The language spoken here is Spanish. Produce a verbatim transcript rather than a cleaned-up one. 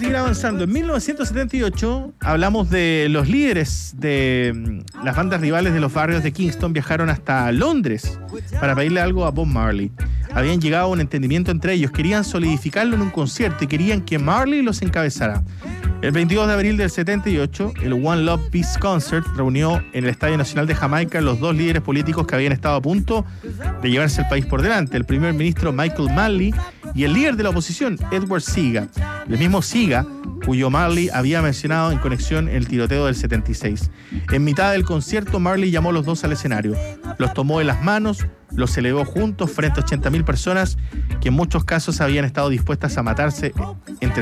seguir avanzando. En mil novecientos setenta y ocho hablamos de los líderes de las bandas rivales de los barrios de Kingston viajaron hasta Londres para pedirle algo a Bob Marley. Habían llegado a un entendimiento entre ellos, querían solidificarlo en un concierto y querían que Marley los encabezara. El veintidós de abril del setenta y ocho, el One Love Peace Concert reunió en el Estadio Nacional de Jamaica los dos líderes políticos que habían estado a punto de llevarse el país por delante, el primer ministro Michael Manley y el líder de la oposición, Edward Seaga, el mismo Seaga, cuyo Marley había mencionado en conexión en el tiroteo del setenta y seis. En mitad del concierto, Marley llamó a los dos al escenario, los tomó en las manos, los elevó juntos frente a ochenta mil personas que en muchos casos habían estado dispuestas a matarse entre